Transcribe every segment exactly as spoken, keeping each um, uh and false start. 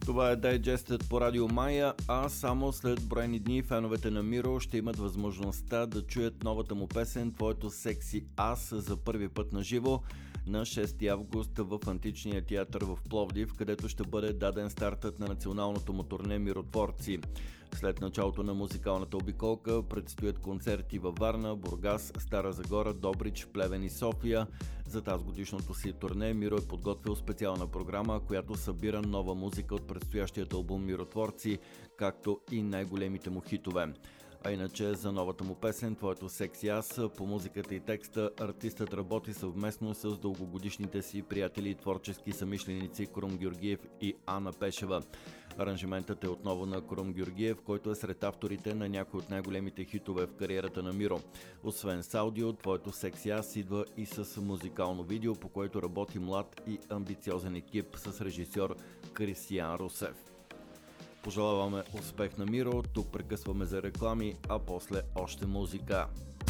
Това е дайджестът по Радио Мая, а само след броени дни феновете на Миро ще имат възможността да чуят новата му песен «Твоето секси аз» за първи път на живо на шести август в Античния театър в Пловдив, където ще бъде даден стартът на националното му турне Миротворци. След началото на музикалната обиколка предстоят концерти във Варна, Бургас, Стара Загора, Добрич, Плевен и София. За тази годишното си турне Миро е подготвил специална програма, която събира нова музика от предстоящият албум Миротворци, както и най-големите му хитове. А иначе за новата му песен «Твоето секси аз» по музиката и текста артистът работи съвместно с дългогодишните си приятели и творчески съмишленици Крум Георгиев и Ана Пешева. Аранжиментът е отново на Крум Георгиев, който е сред авторите на някои от най-големите хитове в кариерата на Миро. Освен с аудио, «Твоето секси аз» идва и с музикално видео, по което работи млад и амбициозен екип с режисьор Кристиян Русев. Пожелаваме успех на Миро, тук прекъсваме за реклами, а после още музика.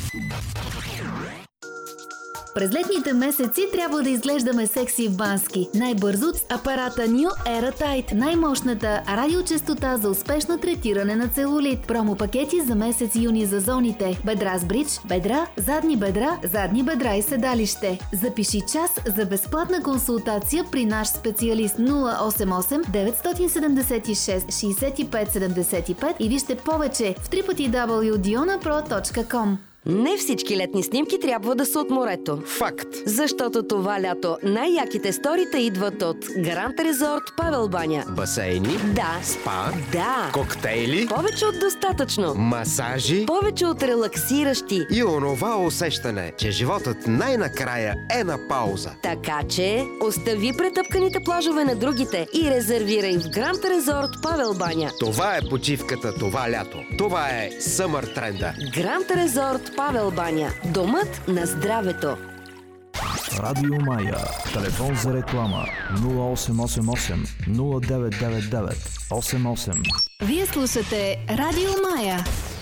През летните месеци трябва да изглеждаме секси в Бански. Най-бързо с апарата New Era Tight. Най-мощната радиочестота за успешно третиране на целулит. Промо-пакети за месец юни за зоните. Бедра с бридж, бедра, задни бедра, задни бедра и седалище. Запиши час за безплатна консултация при наш специалист нула осем осем девет седем шест шест пет седем пет и вижте повече в дабъл ю дабъл ю дабъл ю точка диона про точка ком. Не всички летни снимки трябва да са от морето. Факт! Защото това лято най-яките сторита идват от Гранд Резорт Павел баня. Басейни? Да. Спа? Да. Коктейли? Повече от достатъчно. Масажи? Повече от релаксиращи. И онова усещане, че животът най-накрая е на пауза. Така че остави претъпканите плажове на другите и резервирай в Гранд Резорт Павел баня. Това е почивката това лято. Това е Съмър тренда. Гранд Резорт Павел баня. Домът на здравето. Радио Мая. Телефон за реклама нула осем осем осем нула девет девет девет осем осем. Вие слушате Радио Мая.